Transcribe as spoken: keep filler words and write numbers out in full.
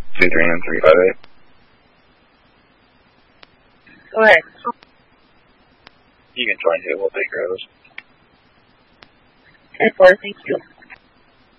two three nine three five eight. Go ahead. You can join too. We'll take care of this. ten four, thank you.